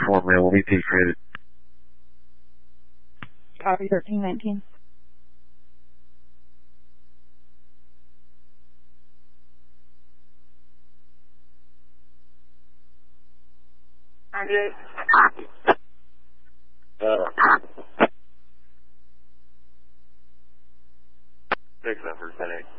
4 male VP created. Copy 1319. Six effort 10-8.